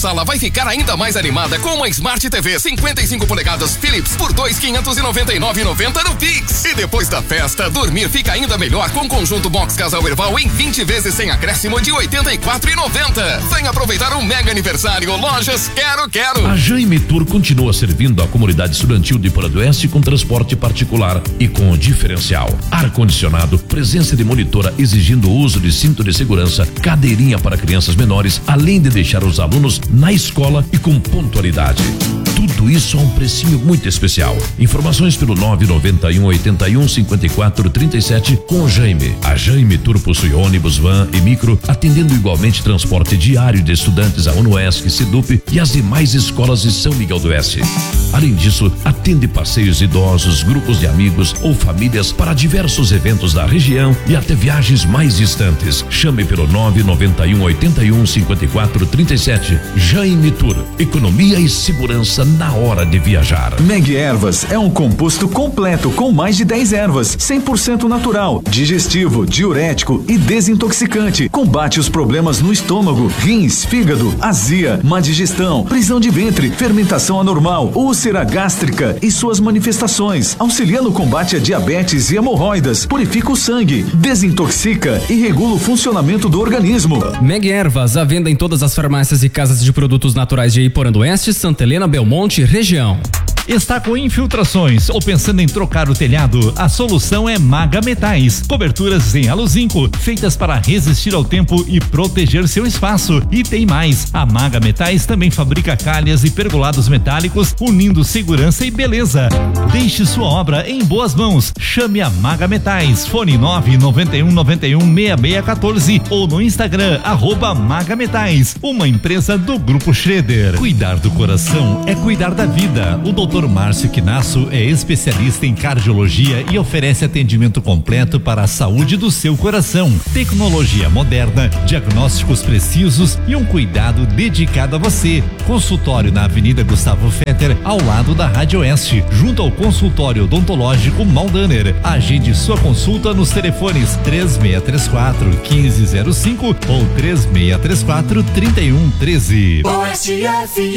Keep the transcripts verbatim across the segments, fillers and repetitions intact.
Sala vai ficar ainda mais animada com uma Smart T V cinquenta e cinco polegadas Philips por dois mil quinhentos e noventa e nove reais e noventa centavos no Pix. E depois da festa, dormir fica ainda melhor com conjunto Box Casal Erval em vinte vezes sem acréscimo de oitenta e quatro reais e noventa centavos. Venha aproveitar um mega aniversário Lojas Quero Quero. A Jaime Tour continua servindo a comunidade estudantil de Porã do Oeste com transporte particular e com diferencial. Ar-condicionado, presença de monitora exigindo o uso de cinto de segurança, cadeirinha para crianças menores, além de deixar os alunos na escola e com pontualidade. Tudo isso a um precinho muito especial. Informações pelo nove nove um, oito um, cinco quatro três sete com o Jaime. A Jaime Tour possui ônibus, van e micro, atendendo igualmente transporte diário de estudantes a UNOESC, SIDUP e as demais escolas de São Miguel do Oeste. Além disso, atende passeios idosos, grupos de amigos ou famílias para diversos eventos da região e até viagens mais distantes. Chame pelo nove nove um, oito um, cinco quatro três sete. Jaime Tour, economia e segurança na hora de viajar. Meg Ervas é um composto completo com mais de dez ervas, cem por cento natural, digestivo, diurético e desintoxicante. Combate os problemas no estômago, rins, fígado, azia, má digestão, prisão de ventre, fermentação anormal, úlcera gástrica e suas manifestações. Auxilia no combate a diabetes e hemorroidas, purifica o sangue, desintoxica e regula o funcionamento do organismo. Meg Ervas, à venda em todas as farmácias e casas de produtos naturais de Iporã do Oeste, Santa Helena, Belmonte, região. Está com infiltrações ou pensando em trocar o telhado? A solução é Maga Metais. Coberturas em aluzinco, feitas para resistir ao tempo e proteger seu espaço. E tem mais, a Maga Metais também fabrica calhas e pergolados metálicos, unindo segurança e beleza. Deixe sua obra em boas mãos. Chame a Maga Metais. Fone nove nove um nove um seis seis um quatro ou no Instagram, arroba Maga Metais, uma empresa do Grupo Schroeder. Cuidar do coração é cuidar da vida. O doutor Márcio Quinasso é especialista em cardiologia e oferece atendimento completo para a saúde do seu coração. Tecnologia moderna, diagnósticos precisos e um cuidado dedicado a você. Consultório na Avenida Gustavo Fetter, ao lado da Rádio Oeste, junto ao consultório odontológico Maldaner. Agende sua consulta nos telefones três seis três quatro, um cinco zero cinco ou três seis três quatro, três um um três. Oeste F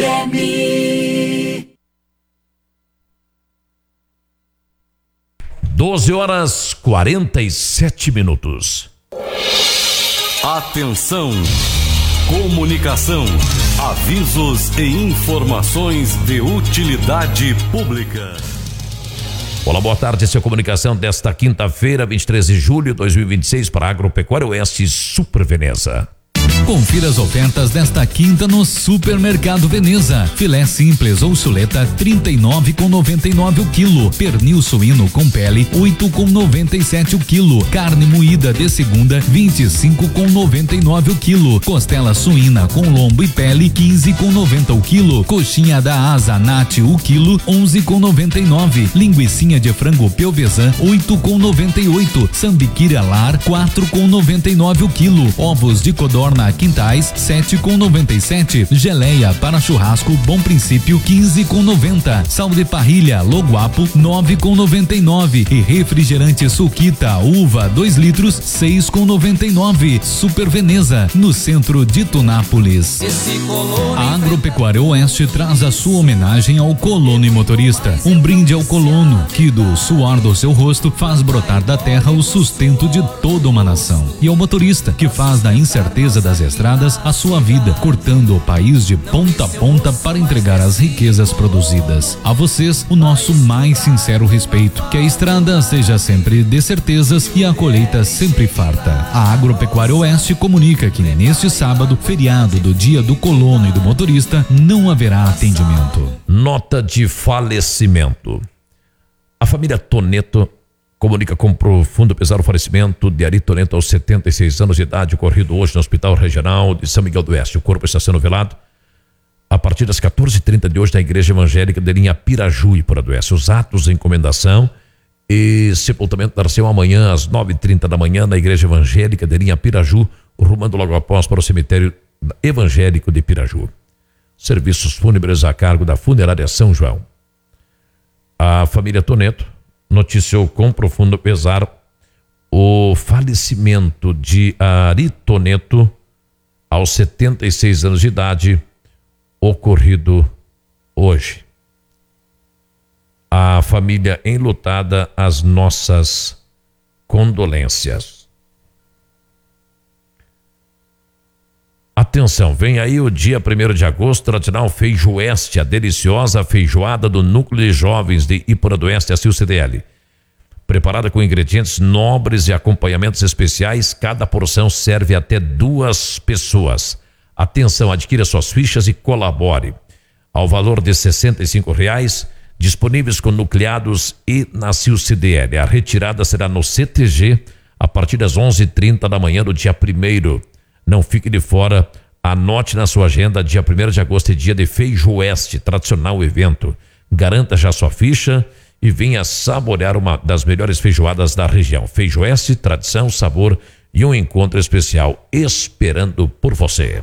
M. doze horas quarenta e sete minutos. Atenção! Comunicação, avisos e informações de utilidade pública. Olá, boa tarde, essa é a comunicação desta quinta-feira, vinte e três de julho de dois mil e vinte e seis para Agropecuária Oeste Super Veneza. Confira as ofertas desta quinta no Supermercado Veneza. Filé simples ou chuleta trinta e nove com noventa e nove o quilo. Pernil suíno com pele oito com noventa e sete o quilo. Carne moída de segunda vinte e cinco com noventa e nove o quilo. Costela suína com lombo e pele quinze com noventa o quilo. Coxinha da asa nati o quilo onze com noventa e nove. Linguicinha de frango piovesan oito com noventa e oito. Sambiquira lar quatro com noventa e nove o quilo. Ovos de codorna quintais sete com noventa e sete. Geleia para churrasco Bom Princípio quinze com noventa. Sal de parrilha Loguapo nove com noventa e nove e refrigerante Suquita uva dois litros seis com noventa e nove. Super Veneza, no centro de Tunápolis. A Agropecuária Oeste traz a sua homenagem ao colono e motorista. Um brinde ao colono que do suor do seu rosto faz brotar da terra o sustento de toda uma nação, e ao motorista que faz da incerteza das estradas a sua vida, cortando o país de ponta a ponta para entregar as riquezas produzidas. A vocês, o nosso mais sincero respeito. Que a estrada seja sempre de certezas e a colheita sempre farta. A Agropecuária Oeste comunica que neste sábado, feriado do Dia do Colono e do Motorista, não haverá atendimento. Nota de falecimento. A família Toneto comunica com profundo pesar o falecimento de Ari Toneto aos setenta e seis anos de idade, ocorrido hoje no Hospital Regional de São Miguel do Oeste. O corpo está sendo velado a partir das quatorze e trinta de hoje na Igreja Evangélica de linha Piraju, Iporã do Oeste. Os atos de encomendação e sepultamento darão amanhã às nove e trinta da manhã na Igreja Evangélica de linha Piraju, rumando logo após para o cemitério evangélico de Piraju. Serviços fúnebres a cargo da Funerária São João. A família Toneto noticiou com profundo pesar o falecimento de Ari Toneto aos setenta e seis anos de idade, ocorrido hoje. A família enlutada, as nossas condolências. Atenção, vem aí o dia primeiro de agosto, tradicional Feijoeste, a deliciosa feijoada do Núcleo de Jovens de Iporã do Oeste, a C I D L. Preparada com ingredientes nobres e acompanhamentos especiais, cada porção serve até duas pessoas. Atenção, adquira suas fichas e colabore. Ao valor de sessenta e cinco reais, disponíveis com nucleados e na C I D L. A retirada será no C T G a partir das onze e trinta da manhã do dia primeiro. Não fique de fora, anote na sua agenda, dia primeiro de agosto é dia de Feijoeste, tradicional evento. Garanta já sua ficha e venha saborear uma das melhores feijoadas da região. Feijoeste, tradição, sabor e um encontro especial esperando por você.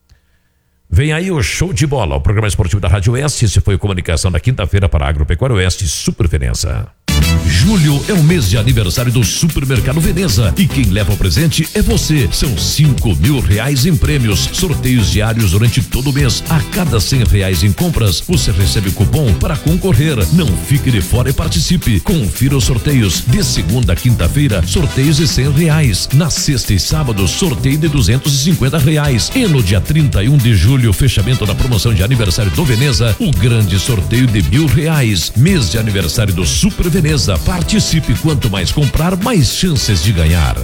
Vem aí o Show de Bola, o programa esportivo da Rádio Oeste. Esse foi a comunicação da quinta-feira para a Agropecuária Oeste Super Veneza. Julho é o mês de aniversário do Supermercado Veneza e quem leva o presente é você. São cinco mil reais em prêmios, sorteios diários durante todo o mês. A cada cem reais em compras, você recebe cupom para concorrer. Não fique de fora e participe. Confira os sorteios. De segunda a quinta-feira, sorteios de cem reais. Na sexta e sábado, sorteio de duzentos e cinquenta reais. E no dia trinta e um de julho, fechamento da promoção de aniversário do Veneza, o grande sorteio de mil reais. Mês de aniversário do Super Veneza. Participe, quanto mais comprar, mais chances de ganhar.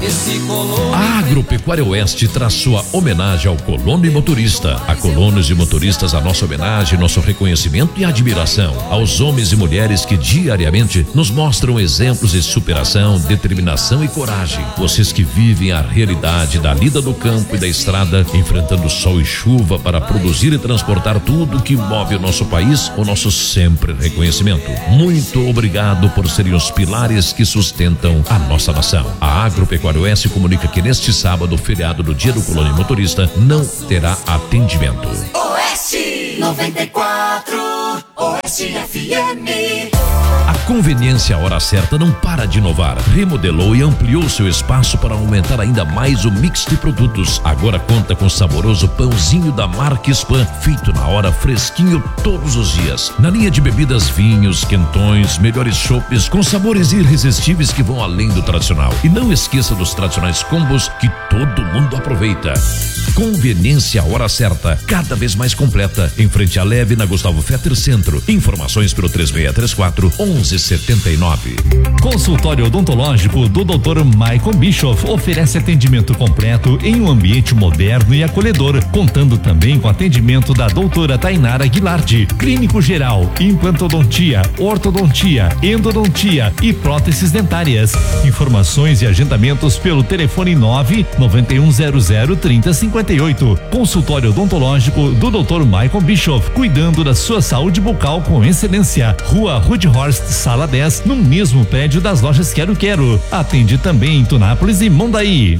A Agropecuária Oeste traz sua homenagem ao colono e motorista. A colonos e motoristas, a nossa homenagem, nosso reconhecimento e admiração. Aos homens e mulheres que diariamente nos mostram exemplos de superação, determinação e coragem. Vocês que vivem a realidade da lida do campo e da estrada, enfrentando sol e chuva para produzir e transportar tudo que move o nosso país, o nosso sempre reconhecimento. Muito obrigado por serem os pilares que sustentam a nossa nação. A Agropecuária Oeste comunica que neste sábado, feriado do Dia do Colono e Motorista, não terá atendimento. Oeste noventa e quatro, Oeste F M. A conveniência à hora certa não para de inovar. Remodelou e ampliou seu espaço para aumentar ainda mais o mix de produtos. Agora conta com saboroso pãozinho da marca Spam, feito na hora, fresquinho todos os dias. Na linha de bebidas, vinhos, quentões, melhores chopes com sabores irresistíveis que vão além do tradicional. E não esqueça dos tradicionais combos que todo mundo aproveita. Conveniência à hora certa, cada vez mais completa, em frente à Leve, na Gustavo Fetter Centro. Informações pelo três seis três quatro, onze setenta e nove. Consultório odontológico do doutor Michael Bischoff oferece atendimento completo em um ambiente moderno e acolhedor, contando também com atendimento da doutora Tainara Guilardi, clínico geral, implantodontia, ortodontia, endodontia e próteses dentárias. Informações e agendamentos pelo telefone nove nove um zero zero trinta cinquenta e oito. Consultório odontológico do doutor Michael Bischoff, cuidando da sua saúde bucal com excelência. Rua Rudhorst, sala dez, no mesmo prédio das lojas Quero Quero. Atende também em Tunápolis e Mondaí.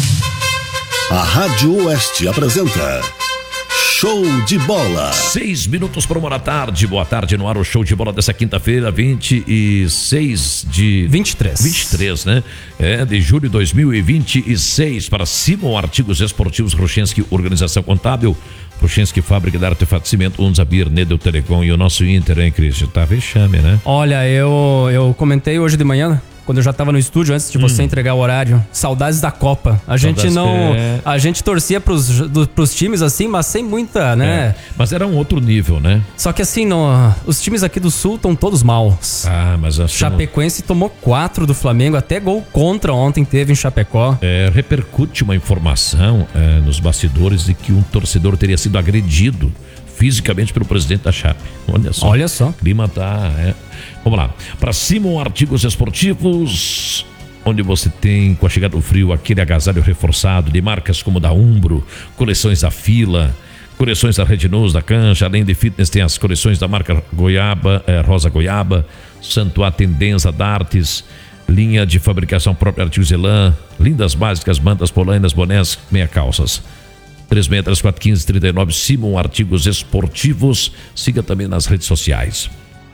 A Rádio Oeste apresenta Show de Bola. Seis minutos para uma da tarde. Boa tarde no ar, o Show de Bola dessa quinta-feira, vinte e seis de... vinte e três. vinte e três, né? É, de julho de dois mil e vinte e seis. Para Simon Artigos Esportivos, Ruchenski Organização Contábil, Ruchenski Fábrica de Artefato de Cimento, Unzabir, Nedel Telecom e o nosso Inter, hein, Cris? Tá vexame, né? Olha, eu, eu comentei hoje de manhã, quando eu já tava no estúdio, antes de você hum. entregar o horário, saudades da Copa. A gente saudades não... É... A gente torcia pros, do, pros times assim, mas sem muita, né? É, mas era um outro nível, né? Só que assim, no, os times aqui do Sul estão todos maus. Ah, mas assim... Chapecoense não... tomou quatro do Flamengo, até gol contra ontem teve em Chapecó. É, repercute uma informação é, nos bastidores de que um torcedor teria sido agredido fisicamente pelo presidente da Chape. Olha só. Olha só. O clima tá... É. Vamos lá. Para Simon Artigos Esportivos, onde você tem, com a chegada do frio, aquele agasalho reforçado de marcas como da Umbro, coleções da Fila, coleções da Red News, da Canja, além de fitness tem as coleções da marca Goiaba, eh, Rosa Goiaba, Santuá Tendenza, Dartes, linha de fabricação própria Artigos Elan, lindas básicas, mantas, polainas, bonés, meia calças. três seis três quatro um cinco três nove, Simon Artigos Esportivos. Siga também nas redes sociais.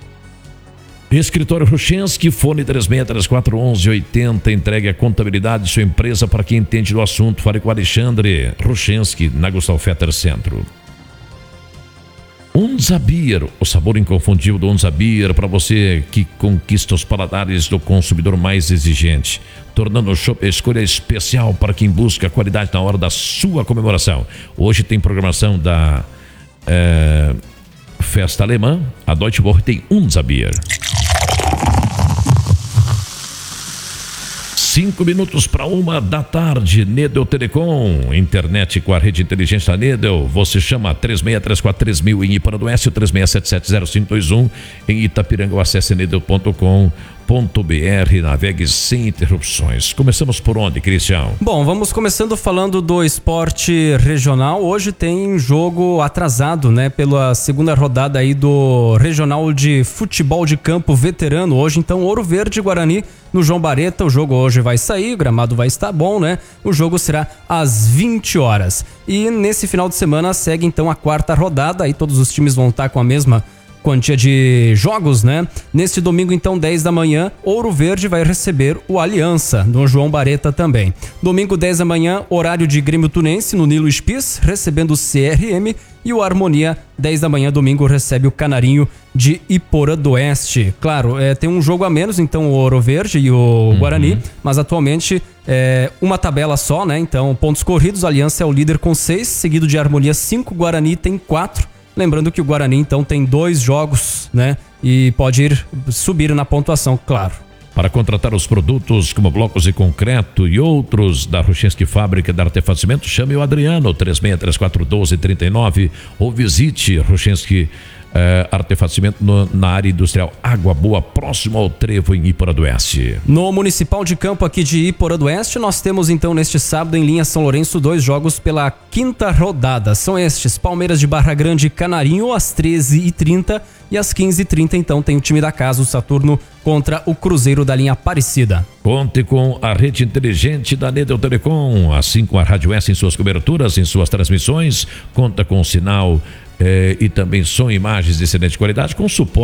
Escritório Ruchenski, fone três seis três quatro, onze oitenta. Entregue a contabilidade de sua empresa para quem entende do assunto. Fale com Alexandre Ruchenski, na Gustavo Fetter Centro. Unza Beer, o sabor inconfundível do Unza Beer para você que conquista os paladares do consumidor mais exigente, tornando o chopp a escolha especial para quem busca qualidade na hora da sua comemoração. Hoje tem programação da é, Festa Alemã, a Deutsche Woche tem Unza Beer. Cinco minutos para uma da tarde, Nedel Telecom, internet com a rede inteligente da Nedel. Você chama três seis três quatro três mil em Ipa do Oeste, três seis sete sete zero cinco dois um em Itapiranga. Acesse nedel ponto com ponto b r, navegue sem interrupções. Começamos por onde, Cristian? Bom, vamos começando falando do esporte regional. Hoje tem jogo atrasado, né, pela segunda rodada aí do Regional de Futebol de Campo Veterano. Hoje, então, Ouro Verde e Guarani no João Bareta. O jogo hoje vai sair, o gramado vai estar bom, né? O jogo será às vinte horas. E nesse final de semana segue, então, a quarta rodada. Aí todos os times vão estar com a mesma quantia de jogos, né? Neste domingo, então, dez da manhã, Ouro Verde vai receber o Aliança, no João Bareta também. Domingo, dez da manhã, horário de Grêmio Tunense, no Nilo Spis, recebendo o C R M. E o Harmonia, dez da manhã, domingo, recebe o Canarinho de Iporã do Oeste. Claro, é, tem um jogo a menos, então, o Ouro Verde e o uhum. Guarani, mas atualmente é uma tabela só, né? Então, pontos corridos, Aliança é o líder com seis, seguido de Harmonia cinco, Guarani tem quatro. Lembrando que o Guarani, então, tem dois jogos, né? E pode ir subir na pontuação, claro. Para contratar os produtos como blocos de concreto e outros da Ruchenski Fábrica de Artefacimento, chame o Adriano, três seis três quatro um dois três nove, ou visite Ruchenski Uh, Artefacimento no, na área industrial Água Boa, próximo ao Trevo, em Iporã do Oeste. No Municipal de Campo aqui de Iporã do Oeste, nós temos então neste sábado em linha São Lourenço dois jogos pela quinta rodada. São estes: Palmeiras de Barra Grande e Canarinho às treze e trinta e às quinze e trinta então tem o time da casa, o Saturno, contra o Cruzeiro da linha Aparecida. Conte com a rede inteligente da Nedel Telecom, assim como a Rádio S em suas coberturas, em suas transmissões, conta com sinal eh, e também som e imagens de excelente qualidade, com suporte